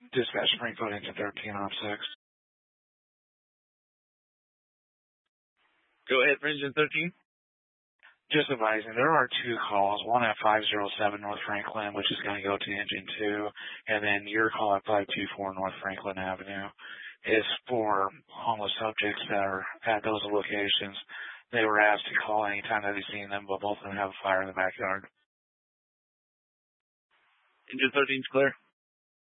Dispatch Springfield Engine 13 off 6. Go ahead for Engine 13. Just advising, there are two calls, one at 507 North Franklin, which is going to go to Engine 2, and then your call at 524 North Franklin Avenue is for homeless subjects that are at those locations. They were asked to call anytime that they've seen them, but both of them have a fire in the backyard. Engine 13's clear.